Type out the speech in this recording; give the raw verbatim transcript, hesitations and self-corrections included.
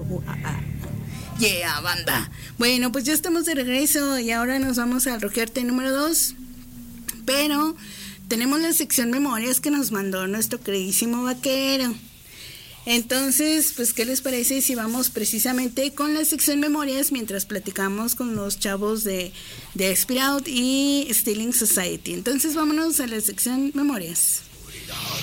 Uh, ah, ah. Yeah, banda. Bueno, pues ya estamos de regreso y ahora nos vamos al Roquearte número dos. Pero tenemos la sección memorias que nos mandó nuestro queridísimo vaquero. Entonces, pues, ¿qué les parece si vamos precisamente con la sección memorias mientras platicamos con los chavos de, de Spirit Out y Stealing Society? Entonces, vámonos a la sección memorias.